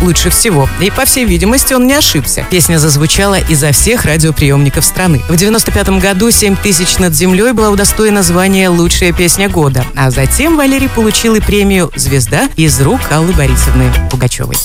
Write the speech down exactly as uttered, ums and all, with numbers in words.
лучше всего. И, по всей видимости, он не ошибся. Песня зазвучала изо всех радиоприемников страны. В девяносто пятом году «Семь тысяч над землей» была удостоена звания «Лучшая песня года». А затем Валерий получил и премию «Звезда» из рук Аллы Борисовны Пугачевой.